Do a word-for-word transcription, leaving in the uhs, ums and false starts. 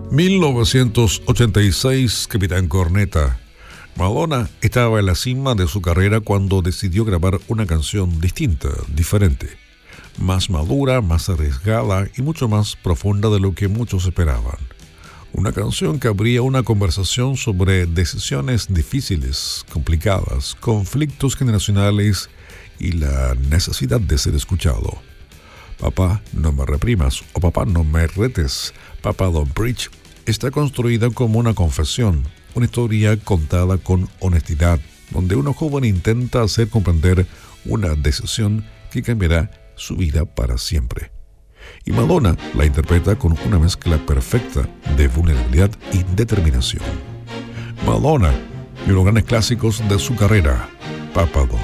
mil novecientos ochenta y seis, Capitán Corneta. Madonna estaba en la cima de su carrera cuando decidió grabar una canción distinta, diferente, más madura, más arriesgada y mucho más profunda de lo que muchos esperaban. Una canción que abría una conversación sobre decisiones difíciles, complicadas, conflictos generacionales y la necesidad de ser escuchado. Papá, no me reprimas o papá, no me retes, Papá Don't Preach, está construida como una confesión, una historia contada con honestidad, donde una joven intenta hacer comprender una decisión que cambiará su vida para siempre. Y Madonna la interpreta con una mezcla perfecta de vulnerabilidad y determinación. Madonna y los grandes clásicos de su carrera, Papa Don't